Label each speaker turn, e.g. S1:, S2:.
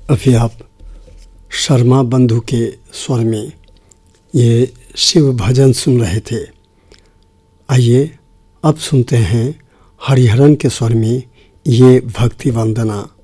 S1: अभी आप शर्मा बंधु के स्वर में ये शिव भजन सुन रहे थे। आइए अब सुनते हैं हरिहरन के स्वर में ये भक्ति वंदना।